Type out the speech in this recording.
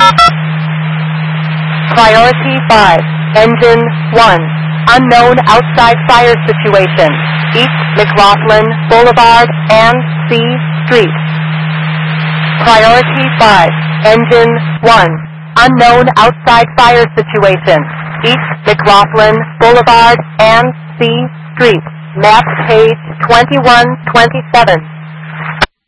Priority 5, Engine 1. Unknown outside fire situation. East McLaughlin Boulevard and C Street. Priority 5, Engine 1. Unknown outside fire situation. East McLaughlin Boulevard and C Street. Map page 2127.